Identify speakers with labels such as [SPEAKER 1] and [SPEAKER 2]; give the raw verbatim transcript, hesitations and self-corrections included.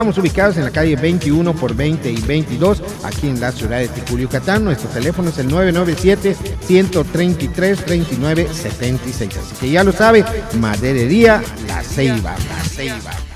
[SPEAKER 1] Estamos ubicados en la calle veintiuno por veinte y veintidós, aquí en la ciudad de Ticul, Yucatán. Nuestro teléfono es el nueve nueve siete, uno tres tres, tres nueve siete seis. Así que ya lo sabe, Maderería La Ceiba, La Ceiba.